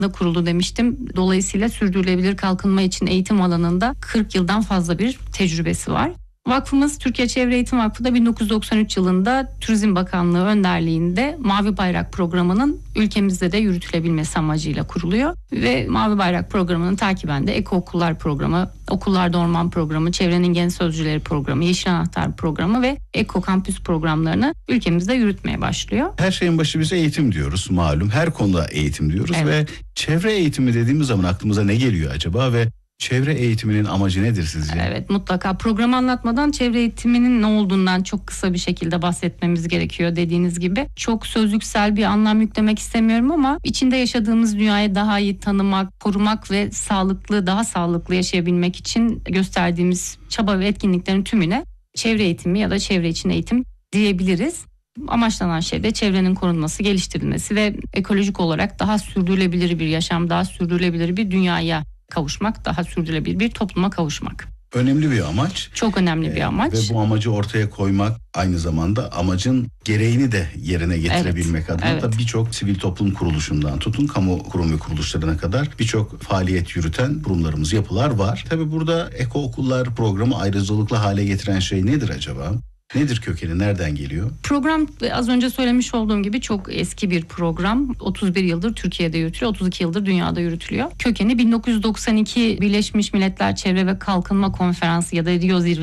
kuruldu demiştim. Dolayısıyla sürdürülebilir kalkınma için eğitim alanında 40 yıldan fazla bir tecrübesi var. Vakfımız Türkiye Çevre Eğitim Vakfı da 1993 yılında Turizm Bakanlığı önderliğinde Mavi Bayrak programının ülkemizde de yürütülebilmesi amacıyla kuruluyor. Ve Mavi Bayrak programının takiben de Eko Okullar programı, Okullarda Orman programı, Çevrenin Genç Sözcüleri programı, Yeşil Anahtar programı ve Eko Kampüs programlarını ülkemizde yürütmeye başlıyor. Her şeyin başı biz eğitim diyoruz malum. Her konuda eğitim diyoruz ve çevre eğitimi dediğimiz zaman aklımıza ne geliyor acaba ve çevre eğitiminin amacı nedir sizce? Evet, mutlaka programı anlatmadan çevre eğitiminin ne olduğundan çok kısa bir şekilde bahsetmemiz gerekiyor dediğiniz gibi. Çok sözlüksel bir anlam yüklemek istemiyorum ama içinde yaşadığımız dünyayı daha iyi tanımak, korumak ve daha sağlıklı yaşayabilmek için gösterdiğimiz çaba ve etkinliklerin tümüne çevre eğitimi ya da çevre için eğitim diyebiliriz. Amaçlanan şey de çevrenin korunması, geliştirilmesi ve ekolojik olarak daha sürdürülebilir bir yaşam, daha sürdürülebilir bir dünyaya kavuşmak, daha sürdürülebilir bir topluma kavuşmak. Önemli bir amaç. Çok önemli bir amaç. Ve bu amacı ortaya koymak aynı zamanda amacın gereğini de yerine getirebilmek adına da birçok sivil toplum kuruluşundan tutun kamu kurum ve kuruluşlarına kadar birçok faaliyet yürüten kurumlarımız, yapılar var. Tabii burada Eko Okullar programı ayrıcalıklı hale getiren şey nedir acaba? Nedir kökeni? Nereden geliyor? Program az önce söylemiş olduğum gibi çok eski bir program. 31 yıldır Türkiye'de yürütülüyor, 32 yıldır dünyada yürütülüyor. Kökeni 1992 Birleşmiş Milletler Çevre ve Kalkınma Konferansı ya da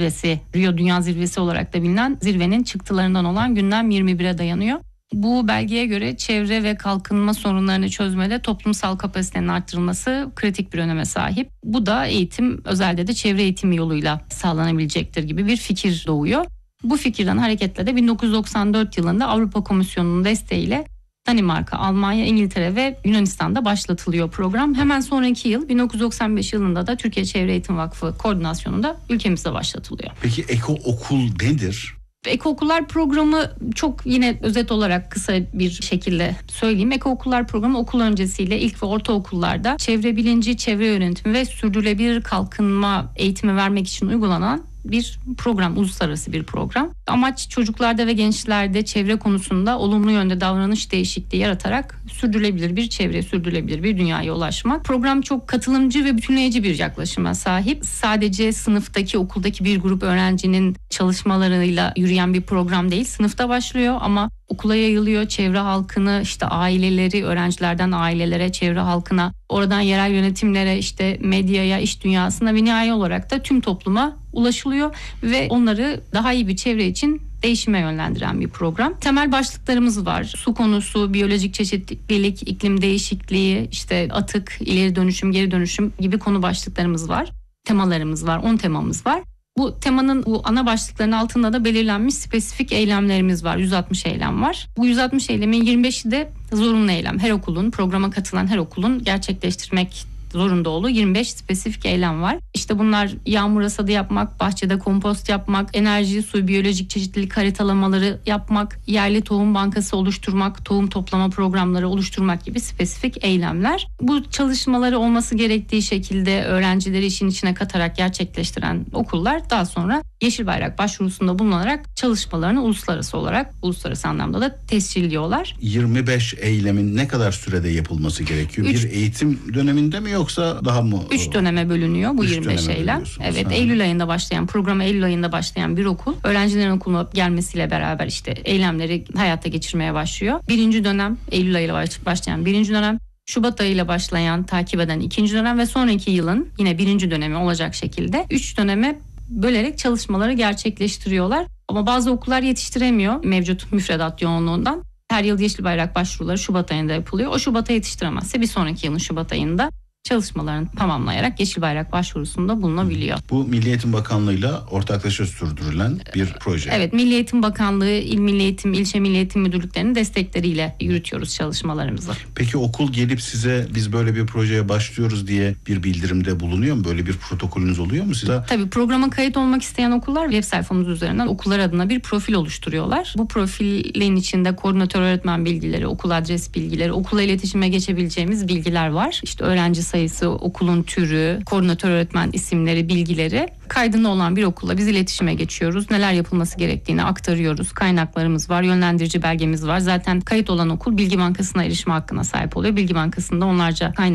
Rio Dünya Zirvesi olarak da bilinen zirvenin çıktılarından olan gündem 21'e dayanıyor. Bu belgeye göre çevre ve kalkınma sorunlarını çözmede toplumsal kapasitenin arttırılması kritik bir öneme sahip. Bu da eğitim, özellikle de çevre eğitimi yoluyla sağlanabilecektir gibi bir fikir doğuyor. Bu fikirden hareketle de 1994 yılında Avrupa Komisyonu'nun desteğiyle Danimarka, Almanya, İngiltere ve Yunanistan'da başlatılıyor program. Hemen sonraki yıl 1995 yılında da Türkiye Çevre Eğitim Vakfı koordinasyonunda ülkemizde başlatılıyor. Peki Eko Okul nedir? Eko Okullar programı çok yine özet olarak kısa bir şekilde söyleyeyim. Eko Okullar programı okul öncesiyle ilk ve ortaokullarda çevre bilinci, çevre yönetimi ve sürdürülebilir kalkınma eğitimi vermek için uygulanan bir program, uluslararası bir program. Amaç çocuklarda ve gençlerde çevre konusunda olumlu yönde davranış değişikliği yaratarak sürdürülebilir bir çevre, sürdürülebilir bir dünyaya ulaşmak. Program çok katılımcı ve bütünleyici bir yaklaşıma sahip. Sadece sınıftaki, okuldaki bir grup öğrencinin çalışmalarıyla yürüyen bir program değil. Sınıfta başlıyor ama okula yayılıyor. Çevre halkını, işte aileleri, öğrencilerden ailelere, çevre halkına, oradan yerel yönetimlere, işte medyaya, iş dünyasına ve nihai olarak da tüm topluma ulaşılıyor ve onları daha iyi bir çevre için değişime yönlendiren bir program. Temel başlıklarımız var. Su konusu, biyolojik çeşitlilik, iklim değişikliği, işte atık, ileri dönüşüm, geri dönüşüm gibi konu başlıklarımız var. Temalarımız var, 10 temamız var. Bu temanın bu ana başlıklarının altında da belirlenmiş spesifik eylemlerimiz var. 160 eylem var. Bu 160 eylemin 25'i de zorunlu eylem. Her okulun, programa katılan her okulun gerçekleştirmek zorunda olduğu 25 spesifik eylem var. İşte bunlar yağmur hasadı yapmak, bahçede kompost yapmak, enerji, su, biyolojik çeşitlilik haritalamaları yapmak, yerli tohum bankası oluşturmak, tohum toplama programları oluşturmak gibi spesifik eylemler. Bu çalışmaları olması gerektiği şekilde öğrencileri işin içine katarak gerçekleştiren okullar daha sonra Yeşil Bayrak başvurusunda bulunarak çalışmalarını uluslararası anlamda da tescilliyorlar. 25 eylemin ne kadar sürede yapılması gerekiyor? Bir eğitim döneminde mi yoksa daha mı? 3 döneme bölünüyor bu 25 eylem. Evet, Eylül ayında başlayan, programa Eylül ayında başlayan bir okul öğrencilerin okuluna gelmesiyle beraber işte eylemleri hayata geçirmeye başlıyor. Birinci dönem Eylül ayıyla başlayan birinci dönem, Şubat ayıyla başlayan, takip eden ikinci dönem ve sonraki yılın yine birinci dönemi olacak şekilde 3 döneme bölerek çalışmaları gerçekleştiriyorlar. Ama bazı okullar yetiştiremiyor mevcut müfredat yoğunluğundan. Her yıl Yeşil Bayrak başvuruları Şubat ayında yapılıyor. O Şubat'a yetiştiremezse bir sonraki yılın Şubat ayında çalışmalarını tamamlayarak Yeşil Bayrak başvurusunda bulunabiliyor. Bu Milli Eğitim Bakanlığı'yla ortaklaşa sürdürülen bir proje. Evet, Milli Eğitim Bakanlığı, İl Milli Eğitim, İlçe Milli Eğitim Müdürlüklerinin destekleriyle yürütüyoruz çalışmalarımızı. Peki okul gelip size biz böyle bir projeye başlıyoruz diye bir bildirimde bulunuyor mu? Böyle bir protokolünüz oluyor mu size? Tabii programa kayıt olmak isteyen okullar web sayfamız üzerinden okullar adına bir profil oluşturuyorlar. Bu profilin içinde koordinatör öğretmen bilgileri, okul adres bilgileri, okula iletişime geçebileceğimiz bilgiler var. İşte öğrenci sayısı, okulun türü, koordinatör öğretmen isimleri, bilgileri. Kaydında olan bir okulla biz iletişime geçiyoruz. Neler yapılması gerektiğini aktarıyoruz. Kaynaklarımız var, yönlendirici belgemiz var. Zaten kayıt olan okul Bilgi Bankası'na erişme hakkına sahip oluyor. Bilgi Bankası'nda onlarca kaynak